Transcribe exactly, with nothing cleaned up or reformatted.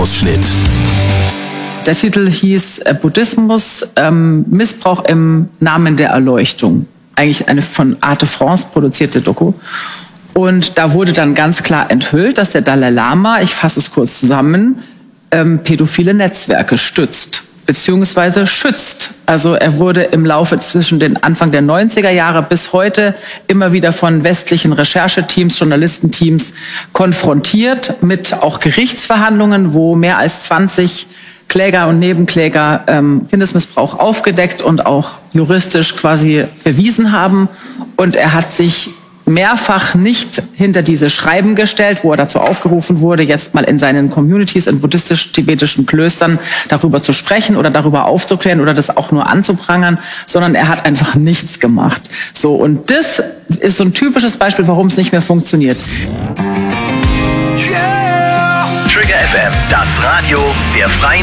Ausschnitt. Der Titel hieß äh, Buddhismus, ähm, Missbrauch im Namen der Erleuchtung. Eigentlich eine von Arte France produzierte Doku. Und da wurde dann ganz klar enthüllt, dass der Dalai Lama, ich fasse es kurz zusammen, ähm, pädophile Netzwerke stützt beziehungsweise schützt. Also er wurde im Laufe zwischen den Anfang der neunziger Jahre bis heute immer wieder von westlichen Rechercheteams, Journalistenteams konfrontiert mit auch Gerichtsverhandlungen, wo mehr als zwanzig Kläger und Nebenkläger ähm, Kindesmissbrauch aufgedeckt und auch juristisch quasi bewiesen haben. Und er hat sich mehrfach nicht hinter diese Schreiben gestellt, wo er dazu aufgerufen wurde, jetzt mal in seinen Communities, in buddhistisch-tibetischen Klöstern darüber zu sprechen oder darüber aufzuklären oder das auch nur anzuprangern, sondern er hat einfach nichts gemacht. So, und das ist so ein typisches Beispiel, warum es nicht mehr funktioniert. Yeah! Trigger F M, das Radio der Freien